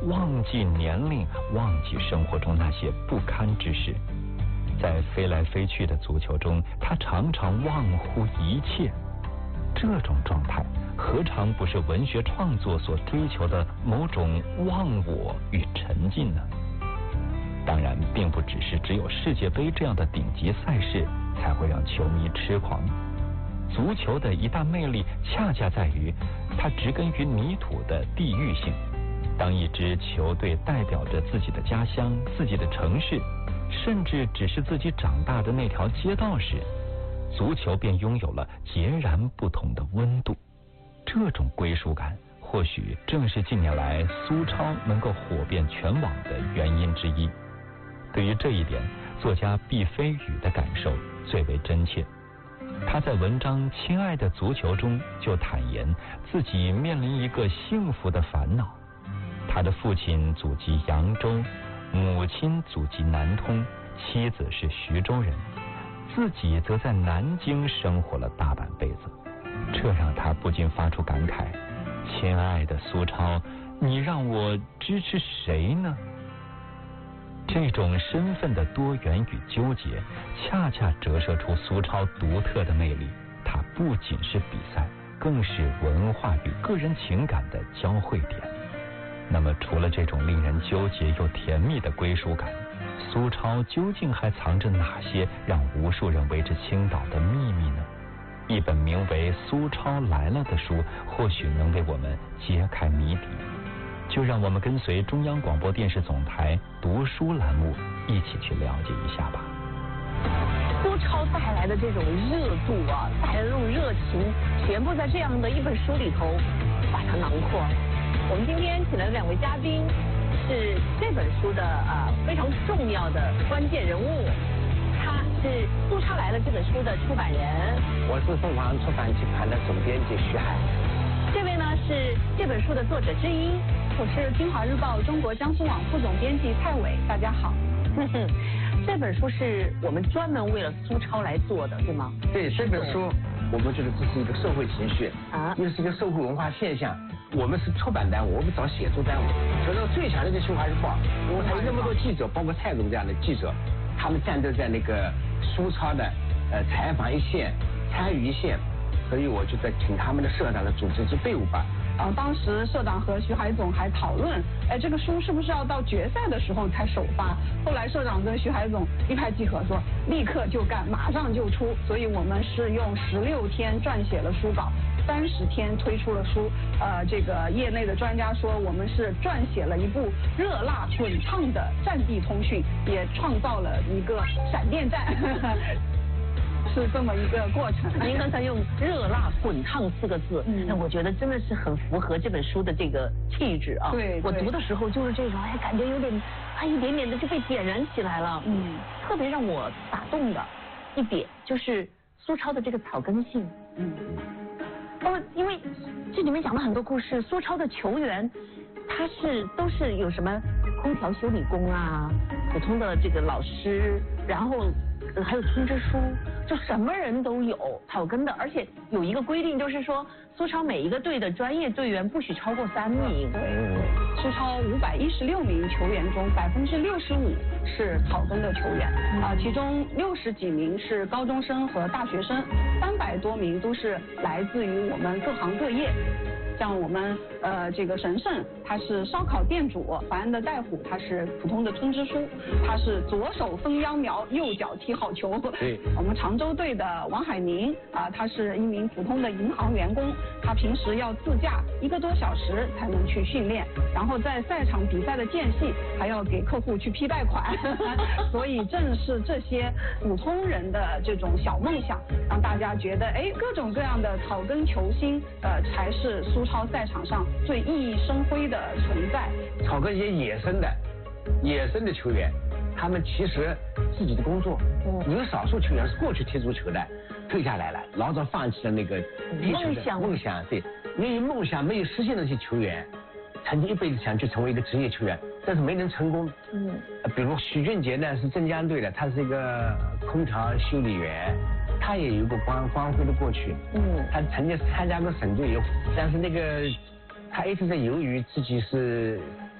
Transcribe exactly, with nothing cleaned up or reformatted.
忘记年龄，忘记生活中那些不堪之事。在飞来飞去的足球中，他常常忘乎一切。这种状态何尝不是文学创作所追求的某种忘我与沉浸呢？当然，并不只是只有世界杯这样的顶级赛事才会让球迷痴狂。足球的一大魅力恰恰在于它植根于泥土的地域性。当一支球队代表着自己的家乡、自己的城市，甚至只是自己长大的那条街道时，足球便拥有了截然不同的温度。这种归属感或许正是近年来苏超能够火遍全网的原因之一。对于这一点，作家毕飞宇的感受最为真切。他在文章《亲爱的足球》中就坦言自己面临一个幸福的烦恼。他的父亲祖籍扬州，母亲祖籍南通，妻子是徐州人，自己则在南京生活了大半辈子。这让他不禁发出感慨：亲爱的苏超，你让我支持谁呢？这种身份的多元与纠结，恰恰折射出苏超独特的魅力。它不仅是比赛，更是文化与个人情感的交汇点。那么，除了这种令人纠结又甜蜜的归属感，苏超究竟还藏着哪些让无数人为之倾倒的秘密呢？一本名为《苏超来了》的书，或许能为我们揭开谜底。就让我们跟随中央广播电视总台读书栏目一起去了解一下吧。 苏超带来的这种热度啊，带来的这种热情，全部在这样的一本书里头把它囊括。我们今天请来的两位嘉宾是这本书的呃非常重要的关键人物，他是《苏超来了》这本书的出版人， 我是凤凰出版集团的总编辑徐海。 这位呢是这本书的作者之一， 我是《京华日报》中国江苏网副总编辑蔡伟，大家好。 这本书是我们专门为了苏超来做的，对吗？ 对，这本书我们觉得这是一个社会情绪啊， 又是一个社会文化现象。我们是出版单位，我们找写作单位，可能最强的是《京华日报》，因为他有那么多记者，包括蔡总这样的记者，他们战斗在那个苏超的呃采访一线、参与一线，所以我就在请他们的社长来组织一支队伍吧。 呃，当时社长和徐海总还讨论，哎，这个书是不是要到决赛的时候才首发？后来社长跟徐海总一拍即合，说立刻就干，马上就出。所以我们是用十六天撰写了书稿，三十天推出了书。呃，这个业内的专家说，我们是撰写了一部热辣滚烫的战地通讯，也创造了一个闪电战。是这么一个过程。 您刚才用“热辣滚烫”四个字， 嗯， 那我觉得真的是很符合这本书的这个气质啊。 对， 我读的时候就是这种，哎，感觉有点，啊，一点点的就被点燃起来了。 嗯， 特别让我打动的一点就是苏超的这个草根性。 嗯， 哦，因为这里面讲了很多故事，苏超的球员他是都是有什么空调修理工啊，普通的这个老师，然后。还有通知书，就什么人都有，草根的，而且有一个规定，就是说苏超每一个队的专业队员不许超过三名。 对对，苏超五百一十六名球员中，百分之六十五是草根的球员，啊、呃，其中六十几名是高中生和大学生，三百多名都是来自于我们各行各业。像我们呃这个神圣，他是烧烤店主；淮安的带虎，他是普通的通知书，他是左手分秧苗，右脚踢好球。 对， 我们常州队的王海宁啊、呃，他是一名普通的银行员工，他平时要自驾一个多小时才能去训练，然后在赛场比赛的间隙还要给客户去批贷款。所以正是这些普通人的这种小梦想，让大家觉得，哎，各种各样的草根球星，呃，才是苏超赛场上最熠熠生辉的存在。 草根一些野生的、野生的球员，他们其实自己的工作，嗯，有少数球员是过去踢足球的，退下来了，老早放弃了那个梦想。 梦想，对，没有梦想、没有实现的那些球员，曾经一辈子想去成为一个职业球员，但是没能成功。 嗯， 比如许俊杰呢，是镇江队的，他是一个空调修理员。他也有一个光光辉的过去， 嗯， 他曾经参加过省队，有，但是那个他一直在犹豫自己是